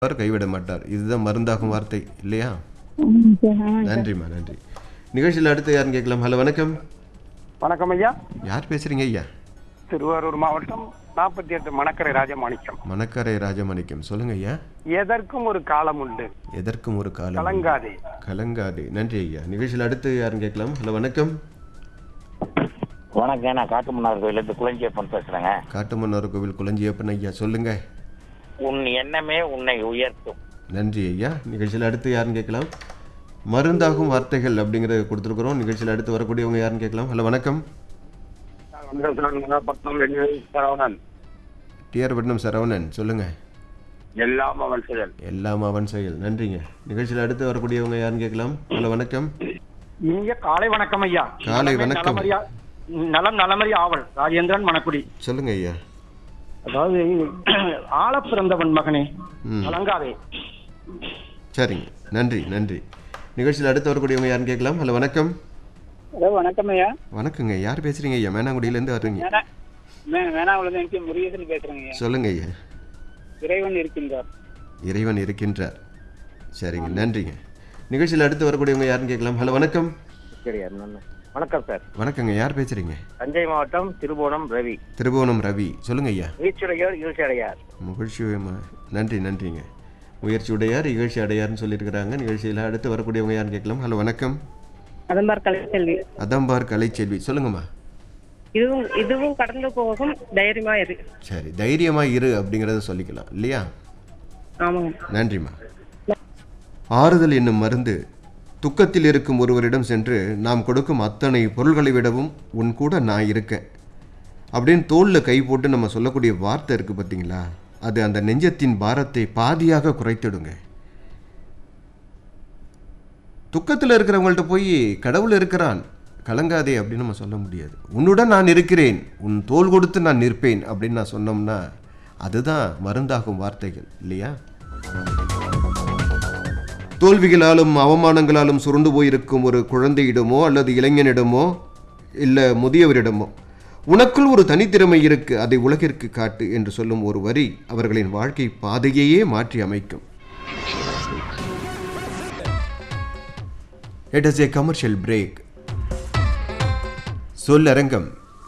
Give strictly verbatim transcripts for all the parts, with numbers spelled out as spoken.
அவர் கைவிட மாட்டார். இதுதான் மருந்தாகும் வார்த்தை இல்லையா? ஆமாங்க சார், ஆமாங்க சார். நன்றிம்மா, நன்றி. நிகழ்ச்சியில் அடுத்து யாருன்னு கேட்கலாம். ஹலோ, வணக்கம். வணக்கம் ஐயா. யார் பேசுறீங்க ஐயா? திருவாரூர் மாவட்டம் நாற்பத்தி எட்டு மணக்கரை ராஜமாணிக்கம். மணக்கரை ராஜமாணிக்கம், சொல்லுங்க ஐயா. எதற்கும் ஒரு காலம் உண்டு, எதற்கும் ஒரு காலம் உண்டு. கலங்காதே. கலங்காதே. நன்றி ஐயா. நிகழ்ச்சியில் அடுத்து யாருன்னு கேட்கலாம். ஹலோ, வணக்கம். வணக்கம், நான் காட்டுமன்னார் கோயிலிருந்து குளஞ்சியப்பன் பேசுறேங்க. காட்டுமன்னார் கோவில் குளஞ்சியப்பன் ஐயா, சொல்லுங்க. உன் எண்ணமே உன்னை உயர்த்தும். நன்றி ஐயா. நிகழ்ச்சியில் அடுத்து யாருன்னு கேட்கலாம். மருந்தாகும் வார்த்தைகள் அப்படிங்கிறத கொடுத்துருக்குறோம். நிகழ்ச்சியில் அடுத்து வரக்கூடியவங்க யாருன்னு கேட்கலாம். ஹலோ, வணக்கம். சரவணன். டிஆர் பட்னம் சரவணன், சொல்லுங்க. எல்லாம் அவன் செயல். எல்லாம் அவன் செயல். நன்றிங்க. நிகழ்ச்சியில் அடுத்து வரக்கூடியவங்க யாருன்னு கேட்கலாம். ஹலோ, வணக்கம். இங்க காலை வணக்கம் ஐயா. காலை வணக்கம். நலமறியா- நலம் நலமறி ஆவல். ராஜேந்திரன் மணக்குடி. சொல்லுங்க ஐயா. அதாவது ஆள பிறந்தவன் மகனே, ம். கலங்காதே. சரிங்க, நன்றி நன்றி. நிகழ்ச்சியில் அடுத்து வரக்கூடியவங்க யாருன்னு கேட்கலாம். ஹலோ, வணக்கம். ஹலோ, வணக்கம் ஐயா. வணக்கங்க. யார் பேசுறீங்க ஐயா? மேனாங்குடியிலேருந்து வர்றீங்க. வேணா வே- வேணாங்குளத்துல எனக்கு முருகேசன் பேசுறேங்க ஐயா. சொல்லுங்க ஐயா. இறைவன் இருக்கின்றார். இறைவன் இருக்கின்றார். சரிங்க, நன்றிங்க. நிகழ்ச்சியில் அடுத்து வரக்கூடியவங்க யாருன்னு கேட்கலாம். ஹலோ, வணக்கம். சரி, வணக்கம் சார். வணக்கங்க. யார் பேசுறீங்க? தஞ்சை மாவட்டம் திருபுவனம் ரவி. திருபுவனம் ரவி, சொல்லுங்க ஐயா. ஈச்சுடையார் ஈழ்ச்சி அடையார். மகிழ்ச்சி. நன்றி நன்றிங்க. முயற்சி உடையார் இகழ்ச்சி அடையார்னு சொல்லியிருக்கிறாங்க. நிகழ்ச்சியில் அடுத்து வரக்கூடியவங்க யாருன்னு கேட்கலாம். ஹலோ, வணக்கம். அதம்பார் கலைச்செல்வி. அதம்பார் கலைச்செல்வி, சொல்லுங்கம்மா. இதுவும் இதுவும் கடந்து போகும், தைரியமா இரு. சரி, தைரியமா இரு அப்படிங்கிறத சொல்லிக்கலாம் இல்லையா? ஆமாங்க. நன்றிம்மா. ஆறுதல் என்னும் மருந்து துக்கத்தில் இருக்கும் ஒருவரிடம் சென்று நாம் கொடுக்கும் அத்தனை பொருள்களை விடவும் உன் கூட நான் இருக்கேன் அப்படின்னு தோளில் கை போட்டு நம்ம சொல்லக்கூடிய வார்த்தை இருக்குது பார்த்தீங்களா? அது அந்த நெஞ்சத்தின் பாரத்தை பாதியாக குறைத்திடுங்க. துக்கத்தில் இருக்கிறவங்கள்ட்ட போய் கடவுள் இருக்கிறான் கலங்காதே அப்படின்னு நம்ம சொல்ல முடியாது. உன்னுடன் நான் இருக்கிறேன், உன் தோள் கொடுத்து நான் நிற்பேன் அப்படின்னு நான் சொன்னோம்னா அதுதான் மருந்தாகும் வார்த்தைகள் இல்லையா? தோல்விகளாலும் அவமானங்களாலும் சுருண்டு போயிருக்கும் ஒரு குழந்தையிடமோ அல்லது இளைஞனிடமோ இல்லை முதியவரிடமோ உனக்குள் ஒரு தனித்திறமை இருக்கு, அதை உலகிற்கு காட்டு என்று சொல்லும் ஒரு வரி அவர்களின் வாழ்க்கை பாதையையே மாற்றி அமைக்கும். It is a commercial break. சொல்லரங்கம்.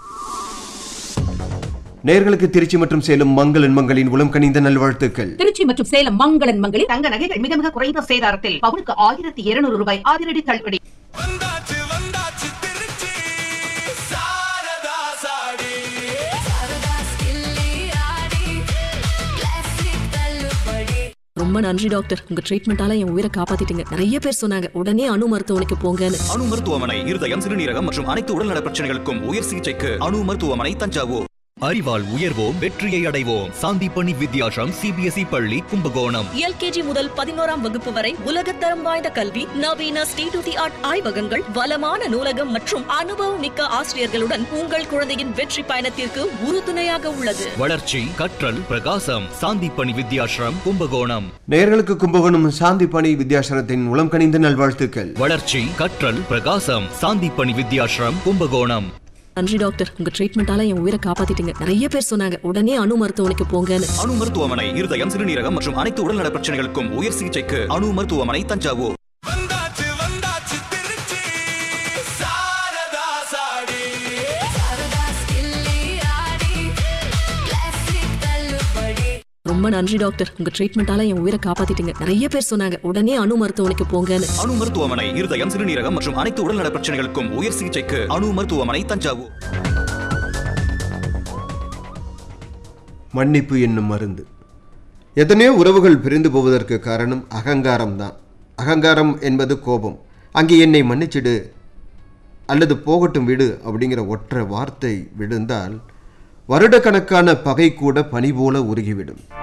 நேயர்களுக்கு திருச்சி மற்றும் சேலம் மங்களன் மங்களின் உளம் கனிந்த நல்வாழ்த்துக்கள். திருச்சி மற்றும் சேலம் மங்களன் மங்களில் தங்க நகைகள் மிக மிக குறைந்த சேதாரத்தில் பவுனுக்கு ஆயிரத்தி இருநூறு ரூபாய் அதிரடி தள்ளுபடி. ரொம்ப நன்றி டாக்டர், உங்க ட்ரீட்மெண்டால என் உயிரை காப்பாத்திட்டீங்க. நிறைய பேர் சொன்னாங்க உடனே அணு மருத்துவமனைக்கு போங்கன்னு. அணு மருத்துவமனை இருதயம், சிறுநீரகம் மற்றும் அனைத்து உடல்நல பிரச்சனைகளுக்கும் உயர் சிகிச்சைக்கு அணு மருத்துவமனை, தஞ்சாவூர். அறிவால் உயர்வோம், வெற்றியை அடைவோம். சாந்திப்பணி வித்யாசம் சிபிஎஸ்இ பள்ளி, கும்பகோணம். எல்கேஜி முதல் பதினோராம் வகுப்பு வரை உலகத்தரம் வாய்ந்த கல்வி, நவீன ஸ்டேட் ஆஃப் தி ஆர்ட் ஆய்வகங்கள், வளமான நூலகம் மற்றும் அனுபவம் மிக்க ஆசிரியர்களுடன் உங்கள் குழந்தையின் வெற்றி பயணத்திற்கு உறுதுணையாக உள்ளது. வளர்ச்சி, கற்றல், பிரகாசம். சாந்திப்பணி வித்யாசிரம், கும்பகோணம். நேயர்களுக்கு கும்பகோணம் சாந்திப்பணி வித்யாசனத்தின் உளம் கனிந்த நல்வாழ்த்துக்கள். வளர்ச்சி, கற்றல், பிரகாசம். சாந்திப்பணி வித்யாசிரம், கும்பகோணம். நன்றி டாக்டர், உங்க ட்ரீட்மெண்டால என் உயிரை காப்பாத்திட்டீங்க. நிறைய பேர் சொன்னாங்க உடனே அணு மருத்துவமனைக்கு போங்கன்னு. அணு மருத்துவமனை இருதயம், சிறுநீரகம் மற்றும் அனைத்து உடல்நல பிரச்சனைகளுக்கும் உயர் சிகிச்சைக்கு அணு மருத்துவமனை, தஞ்சாவூர். ரொம்ப நன்றி டாக்டர், உங்க ட்ரீட்மெண்டால என் உயிரை காப்பாத்திட்டீங்க. நிறைய பேர் சொன்னாங்க உடனே அணு மருத்துவமனைக்கு போங்கன்னு. அணு மருத்துவமனை இருதயம், சிறுநீரகம் மற்றும் அனைத்து உடல்நல பிரச்சனைகளுக்கும் உயர் சிகிச்சைக்கு அணு மருத்துவமனை, தஞ்சாவூர். மன்னிப்பு என்னும் மருந்து. எத்தனையோ உறவுகள் பிரிந்து போவதற்கு காரணம் அகங்காரம் தான். அகங்காரம் என்பது கோபம். அங்கே என்னை மன்னிச்சிடு அல்லது போகட்டும் விடு அப்படிங்கிற ஒற்றை வார்த்தை விழுந்தால் வருடக்கணக்கான பகை கூட பனி போல உருகிவிடும்.